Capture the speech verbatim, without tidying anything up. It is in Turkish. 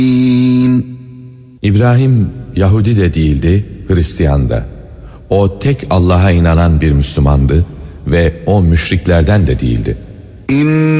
İbrahim Yahudi de değildi, Hristiyan da. O tek Allah'a inanan bir Müslümandı ve o müşriklerden de değildi.